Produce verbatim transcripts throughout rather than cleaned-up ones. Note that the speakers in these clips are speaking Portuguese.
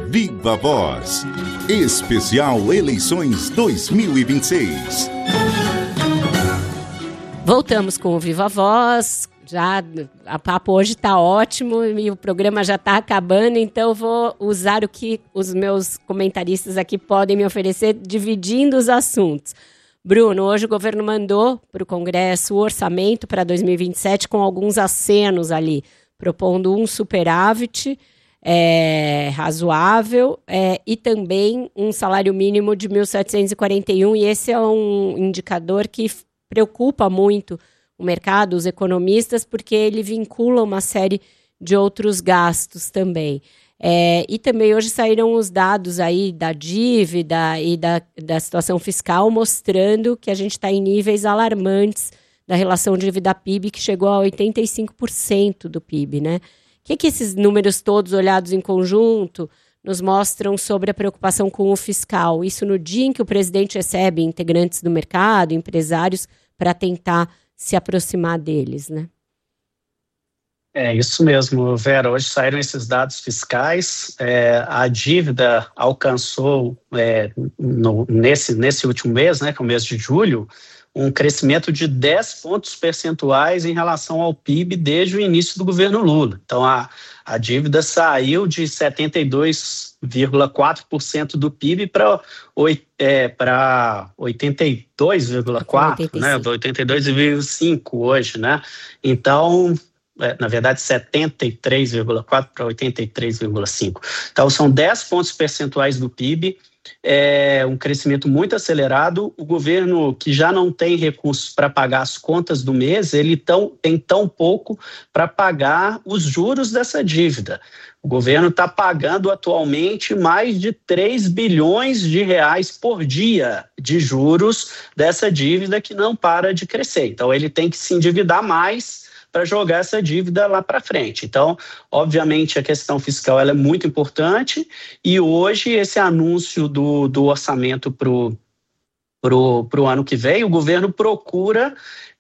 Viva Voz, especial Eleições dois mil e vinte e seis. Voltamos com o Viva Voz. Já a papo hoje está ótimo e o programa já está acabando, então vou usar o que os meus comentaristas aqui podem me oferecer, dividindo os assuntos. Bruno, hoje o governo mandou para o Congresso o orçamento para dois mil e vinte e sete com alguns acenos ali, propondo um superávit é, razoável é, e também um salário mínimo de mil setecentos e quarenta e um, e esse é um indicador que preocupa muito o mercado, os economistas, porque ele vincula uma série de outros gastos também. É, e também hoje saíram os dados aí da dívida e da, da situação fiscal, mostrando que a gente está em níveis alarmantes da relação dívida-P I B, que chegou a oitenta e cinco por cento do P I B, né? O que, que esses números todos olhados em conjunto nos mostram sobre a preocupação com o fiscal? Isso no dia em que o presidente recebe integrantes do mercado, empresários, para tentar se aproximar deles, né? É isso mesmo, Vera. Hoje saíram esses dados fiscais. É, a dívida alcançou, é, no, nesse, nesse último mês, né, que é o mês de julho, um crescimento de dez pontos percentuais em relação ao P I B desde o início do governo Lula. Então, a, a dívida saiu de setenta e dois vírgula quatro por cento do P I B para é, para oitenta e dois vírgula quatro por cento, né? oitenta e dois vírgula cinco por cento hoje, né? Então, é, na verdade, setenta e três vírgula quatro por cento para oitenta e três vírgula cinco por cento. Então, são dez pontos percentuais do P I B. É um crescimento muito acelerado. O governo, que já não tem recursos para pagar as contas do mês, ele tão, tem tão pouco para pagar os juros dessa dívida. O governo está pagando atualmente mais de três bilhões de reais por dia de juros dessa dívida que não para de crescer. Então, ele tem que se endividar mais para jogar essa dívida lá para frente. Então, obviamente, a questão fiscal ela é muito importante e hoje esse anúncio do, do orçamento para o pro, pro ano que vem, o governo procura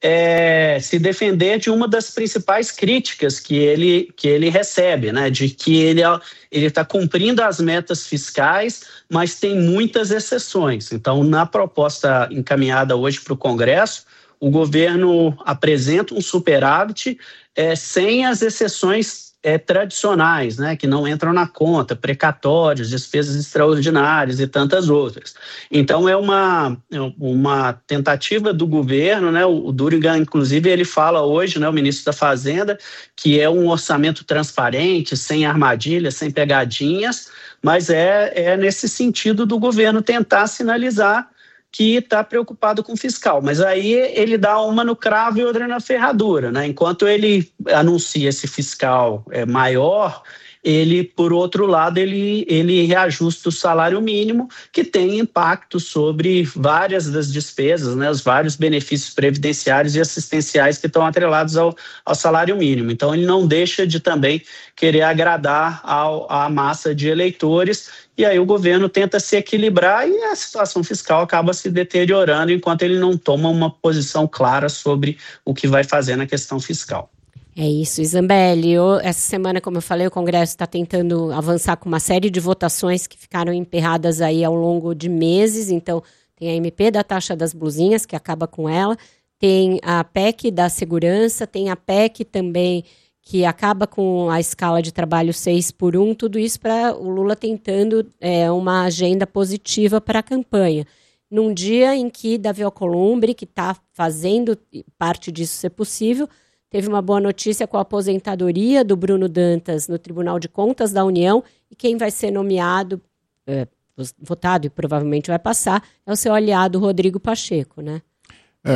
é, se defender de uma das principais críticas que ele, que ele recebe, né? De que ele ele está cumprindo as metas fiscais, mas tem muitas exceções. Então, na proposta encaminhada hoje para o Congresso, o governo apresenta um superávit é, sem as exceções é, tradicionais, né, que não entram na conta, precatórios, despesas extraordinárias e tantas outras. Então, é uma, uma tentativa do governo, né, o Durigan, inclusive, ele fala hoje, né, o ministro da Fazenda, que é um orçamento transparente, sem armadilhas, sem pegadinhas, mas é, é nesse sentido do governo tentar sinalizar que está preocupado com o fiscal, mas aí ele dá uma no cravo e outra na ferradura, né? Enquanto ele anuncia esse fiscal é, maior, ele, por outro lado, ele, ele reajusta o salário mínimo, que tem impacto sobre várias das despesas, né, os vários benefícios previdenciários e assistenciais que estão atrelados ao, ao salário mínimo. Então, ele não deixa de também querer agradar ao, à massa de eleitores, e aí o governo tenta se equilibrar e a situação fiscal acaba se deteriorando enquanto ele não toma uma posição clara sobre o que vai fazer na questão fiscal. É isso, Zambelli. Essa semana, como eu falei, o Congresso está tentando avançar com uma série de votações que ficaram emperradas aí ao longo de meses. Então, tem a M P da taxa das blusinhas, que acaba com ela, tem a P E C da segurança, tem a P E C também, que acaba com a escala de trabalho seis por um, tudo isso para o Lula tentando é, uma agenda positiva para a campanha. Num dia em que Davi Alcolumbre, que está fazendo parte disso ser possível, teve uma boa notícia com a aposentadoria do Bruno Dantas no Tribunal de Contas da União, e quem vai ser nomeado, é, votado e provavelmente vai passar, é o seu aliado Rodrigo Pacheco, né? É,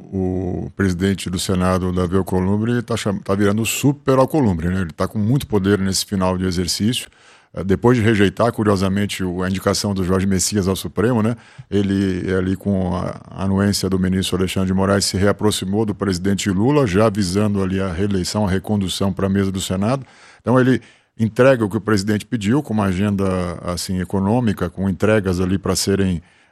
o, o presidente do Senado, Davi Alcolumbre, está tá virando super Alcolumbre, né? Ele está com muito poder nesse final de exercício. Depois de rejeitar, curiosamente, a indicação do Jorge Messias ao Supremo, né, ele, ali com a anuência do ministro Alexandre de Moraes, se reaproximou do presidente Lula, já visando ali a reeleição, a recondução para a mesa do Senado. Então ele entrega o que o presidente pediu, com uma agenda assim, econômica, com entregas ali para serem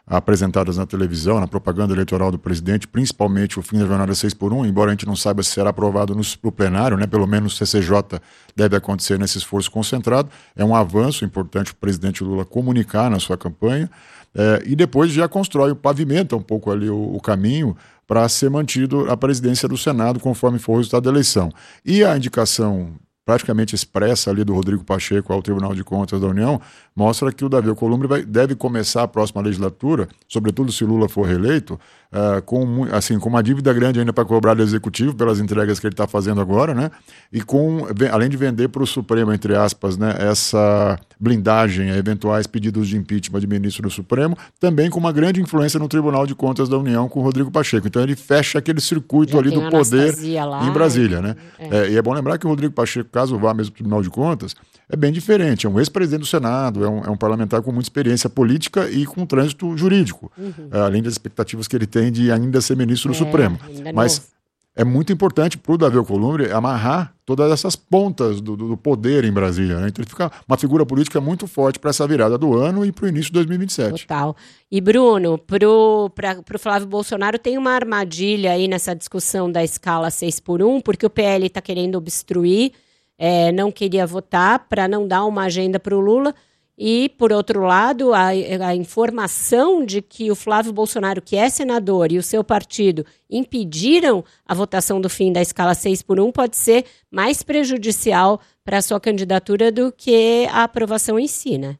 apresentadas na televisão, na propaganda eleitoral do presidente, principalmente o fim da jornada seis por um, embora a gente não saiba se será aprovado no, no plenário, né? Pelo menos o C C J deve acontecer nesse esforço concentrado. É um avanço importante o presidente Lula comunicar na sua campanha, é, e depois já constrói, pavimenta um pouco ali o, o caminho para ser mantido a presidência do Senado conforme for o resultado da eleição. E a indicação praticamente expressa ali do Rodrigo Pacheco ao Tribunal de Contas da União, mostra que o Davi Alcolumbre vai, deve começar a próxima legislatura, sobretudo se Lula for reeleito, uh, com, assim, com uma dívida grande ainda para cobrar do Executivo pelas entregas que ele está fazendo agora, né? E com, além de vender para o Supremo, entre aspas, né, essa blindagem a eventuais pedidos de impeachment de ministro do Supremo, também com uma grande influência no Tribunal de Contas da União com o Rodrigo Pacheco. Então ele fecha aquele circuito Já ali do poder lá, em Brasília, né? É. É, e é bom lembrar que o Rodrigo Pacheco, caso vá mesmo para o Tribunal de Contas, é bem diferente. É um ex-presidente do Senado, é um, é um parlamentar com muita experiência política e com trânsito jurídico, uhum. é, além das expectativas que ele tem de ainda ser ministro do é, Supremo. Mas não. É muito importante para o Davi Alcolumbre amarrar todas essas pontas do, do poder em Brasília, né? Então ele fica uma figura política muito forte para essa virada do ano e para o início de dois mil e vinte e sete. Total. E Bruno, para o Flávio Bolsonaro tem uma armadilha aí nessa discussão da escala seis por um, porque o P L está querendo obstruir, é, não queria votar para não dar uma agenda para o Lula. E, por outro lado, a, a informação de que o Flávio Bolsonaro, que é senador, e o seu partido impediram a votação do fim da escala seis por um pode ser mais prejudicial para a sua candidatura do que a aprovação em si, né?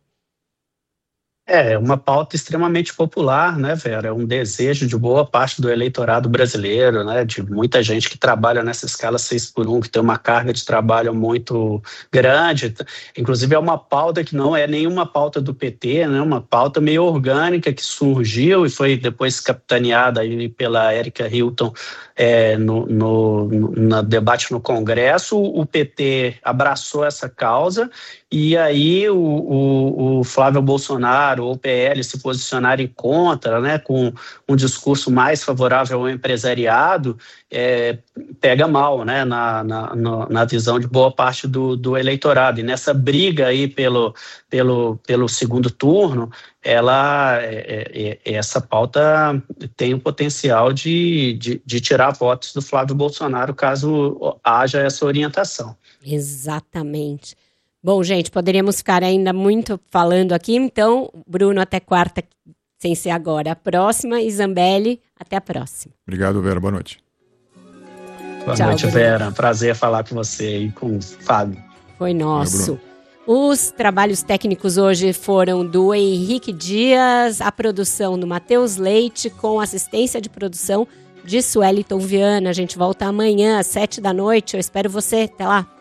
É uma pauta extremamente popular, né, Vera? É um desejo de boa parte do eleitorado brasileiro, né, de muita gente que trabalha nessa escala seis por um, que tem uma carga de trabalho muito grande. Inclusive é uma pauta que não é nenhuma pauta do P T, né, uma pauta meio orgânica que surgiu e foi depois capitaneada aí pela Érica Hilton é, no, no, no debate no Congresso. O P T abraçou essa causa e aí o, o, o Flávio Bolsonaro ou o P L se posicionarem contra, né, com um discurso mais favorável ao empresariado, é, pega mal, né, na, na, na visão de boa parte do, do eleitorado. E nessa briga aí pelo, pelo, pelo segundo turno, ela, é, é, essa pauta tem o potencial de, de, de tirar votos do Flávio Bolsonaro caso haja essa orientação. Exatamente. Bom, gente, poderíamos ficar ainda muito falando aqui, então, Bruno, até quarta, sem ser agora. A próxima, e Zambelli, até a próxima. Obrigado, Vera. Boa noite. Boa Tchau, noite, Bruno. Vera. Prazer falar com você e com o Fábio. Foi nosso. Os trabalhos técnicos hoje foram do Henrique Dias, a produção do Matheus Leite, com assistência de produção de Sueliton Viana. A gente volta amanhã às sete da noite. Eu espero você. Até lá.